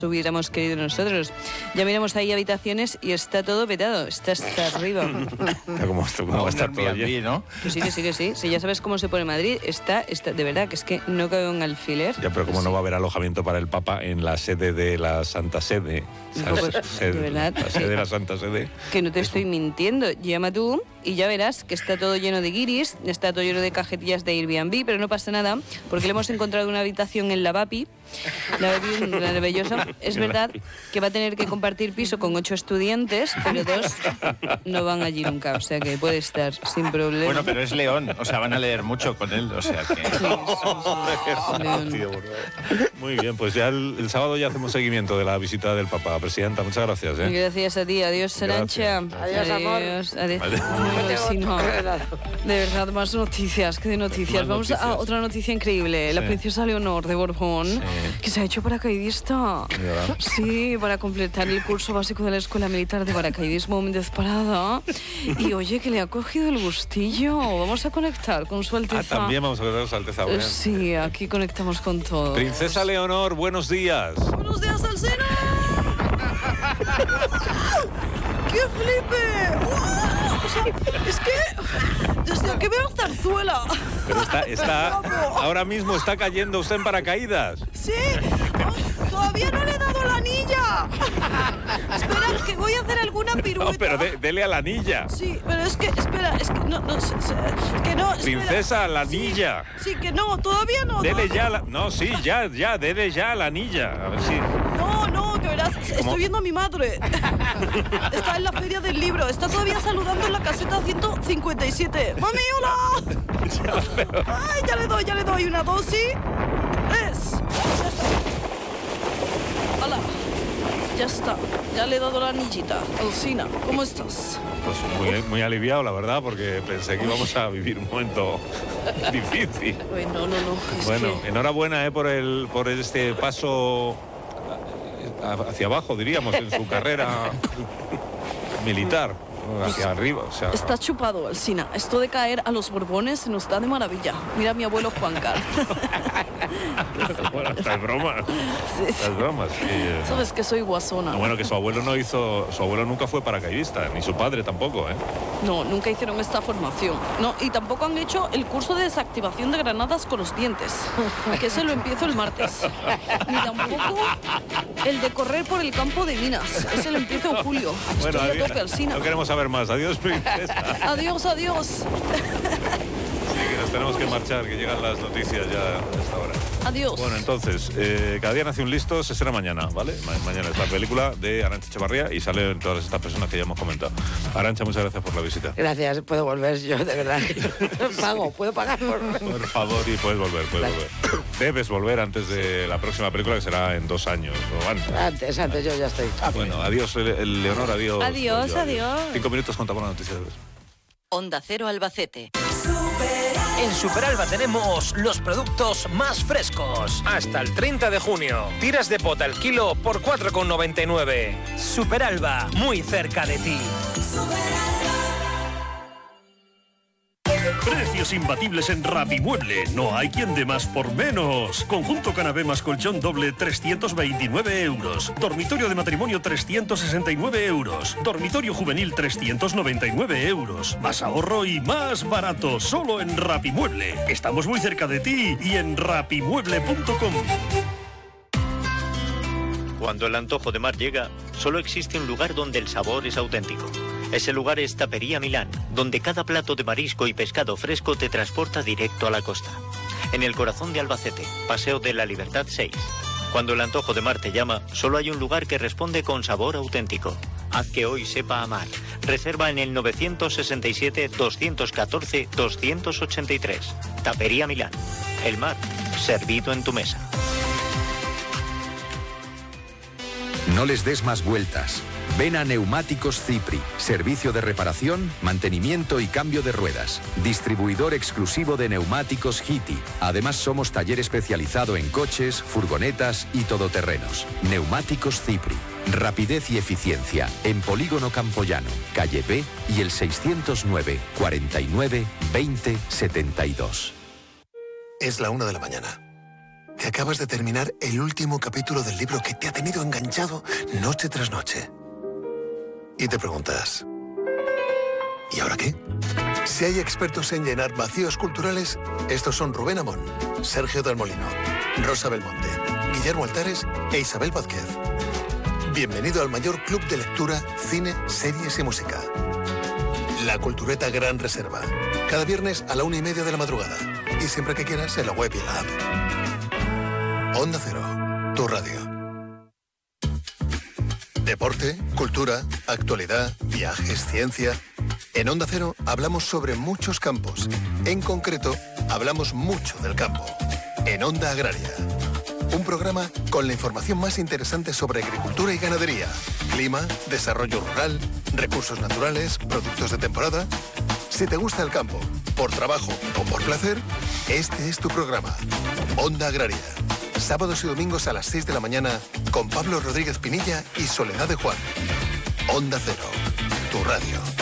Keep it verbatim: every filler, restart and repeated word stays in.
hubiéramos querido nosotros. Ya miramos ahí habitaciones y está todo petado, está hasta arriba. ¿Cómo, cómo va a estar todo allí, ¿no? Que sí, que sí, que sí. Si ya sabes cómo se pone Madrid, está, está de verdad, que es que no cabe un alfiler. Ya, pero como sí. no va a haber alojamiento para el Papa en la sede de la Santa Sede, ¿sabes? Pues, Sede, de verdad, la sí. sede de la Santa Sede. Que no te estoy mintiendo. Llama tú y ya verás que está todo lleno de guiris, está todo lleno de cajetillas de Airbnb, pero no pasa nada, porque le hemos encontrado una habitación en la Bapi, la Bapi maravillosa. Es verdad que va a tener que compartir piso con ocho estudiantes, pero dos no van allí nunca, o sea que puede estar sin problema. Bueno, pero es León, o sea, van a leer mucho con él, o sea que... Sí, sí, sí. León. Muy bien, pues ya el, el sábado ya hacemos seguimiento de la visita del Papa. Presidenta, muchas gracias. ¿eh? Gracias a ti, adiós Arancha. Adiós, amor. Adiós, adiós. Vale. Ay, sí, no. De verdad, más noticias, que de noticias. Más Vamos noticias. a otra noticia increíble. La Sí. princesa Leonor de Borbón, Sí. que se ha hecho paracaidista. ¿Verdad? Sí, para completar el curso básico de la Escuela Militar de Paracaidismo Méndez Parada. Y oye, que le ha cogido el gustillo. Vamos a conectar con su Ah, Alteza. también vamos a ver a su Alteza. Eh, Bien. Sí, aquí conectamos con todo. Princesa Leonor, buenos días. ¡Buenos días, Alsina! ¡Qué flipe! ¡Wow! O sea, es que desde que veo Zarzuela. Pero está, está, ahora mismo está cayendo usted en paracaídas. Sí, oh, todavía no le he dado la anilla. Espera, que voy a hacer alguna pirueta. No, pero de- dele a la anilla. Sí, pero es que, espera, es que no, no, se- se- que no, espera. Princesa, a la anilla. Sí, que no, todavía no. Dele todavía- ya la... No, sí, ya, ya, dele ya a la anilla. A ver si... No, no, que verás, ¿Cómo? estoy viendo a mi madre. Está en la feria del libro, está todavía saludando en la caseta ciento cincuenta y siete. ¡Mami, hola! ¡Ay, ya le doy, ya le doy una dosis! ¡Tres! Ya está. ¡Hala! Ya está, ya le he dado la anillita. Alsina, ¿cómo estás? Pues muy, muy aliviado, la verdad, porque pensé que íbamos a vivir un momento difícil. Ay, no, no, no. Es Bueno, que... enhorabuena eh, por, el, por este paso hacia abajo, diríamos, en su carrera militar. Hacia arriba, o sea... Está chupado, Alsina. Esto de caer a los Borbones nos da de maravilla. Mira a mi abuelo Juan Carlos. Bueno, estas bromas. Sí, sí. Estas bromas. sí, eh. Sabes que soy guasona. No, bueno, que su abuelo no hizo... Su abuelo nunca fue paracaidista, ni su padre tampoco, ¿eh? No, nunca hicieron esta formación. No, y tampoco han hecho el curso de desactivación de granadas con los dientes, que ese lo empiezo el martes. Ni tampoco el de correr por el campo de minas, ese lo empiezo en julio. Bueno, Estoy a adiós. tope, Alsina. No queremos saber más. Adiós, princesa. Adiós, adiós. Sí, que nos tenemos que marchar, que llegan las noticias ya a esta hora. Adiós. Bueno, entonces, eh, cada día nace un listo, se será mañana, ¿vale? Ma- mañana es la película de Arantxa Echevarría y salen todas estas personas que ya hemos comentado. Arantxa, muchas gracias por la visita. Gracias, puedo volver yo, de verdad. Pago, puedo pagar por... Por favor, y puedes volver, puedes volver. Debes volver antes de la próxima película, que será en dos años o antes. Antes, antes, yo ya estoy. Bueno, adiós, el- el Leonor, adiós. Adiós, Yo, adiós. Cinco minutos contamos las noticias. Onda Cero Albacete. En Superalba tenemos los productos más frescos. Hasta el treinta de junio. Tiras de pota al kilo por cuatro con noventa y nueve. Superalba, muy cerca de ti. Precios imbatibles en Rapimueble. No hay quien dé más por menos. Conjunto canapé más colchón doble, trescientos veintinueve euros. Dormitorio de matrimonio, trescientos sesenta y nueve euros. Dormitorio juvenil, trescientos noventa y nueve euros. Más ahorro y más barato. Solo en Rapimueble. Estamos muy cerca de ti y en rapimueble punto com. Cuando el antojo de mar llega, solo existe un lugar donde el sabor es auténtico. Ese lugar es Tapería Milán, donde cada plato de marisco y pescado fresco te transporta directo a la costa. En el corazón de Albacete, Paseo de la Libertad seis. Cuando el antojo de mar te llama, solo hay un lugar que responde con sabor auténtico. Haz que hoy sepa a mar. Reserva en el nueve seis siete, dos uno cuatro, dos ocho tres. Tapería Milán. El mar, servido en tu mesa. No les des más vueltas. Ven a Neumáticos Cipri, servicio de reparación, mantenimiento y cambio de ruedas. Distribuidor exclusivo de neumáticos Hiti. Además somos taller especializado en coches, furgonetas y todoterrenos. Neumáticos Cipri. Rapidez y eficiencia en Polígono Campoyano, calle B y el seiscientos nueve, cuarenta y nueve, veinte, setenta y dos. Es la una de la mañana. que acabas de terminar el último capítulo del libro que te ha tenido enganchado noche tras noche. Y te preguntas, ¿y ahora qué? Si hay expertos en llenar vacíos culturales, estos son Rubén Amón, Sergio del Molino, Rosa Belmonte, Guillermo Altares e Isabel Vázquez. Bienvenido al mayor club de lectura, cine, series y música. La Cultureta Gran Reserva. Cada viernes a la una y media de la madrugada. Y siempre que quieras en la web y en la app. Onda Cero, tu radio. Deporte, cultura, actualidad, viajes, ciencia. En Onda Cero hablamos sobre muchos campos. En concreto, hablamos mucho del campo. En Onda Agraria. Un programa con la información más interesante sobre agricultura y ganadería, clima, desarrollo rural, recursos naturales, productos de temporada. Si te gusta el campo, por trabajo o por placer, este es tu programa. Onda Agraria. Sábados y domingos a las seis de la mañana con Pablo Rodríguez Pinilla y Soledad de Juan. Onda Cero, tu radio.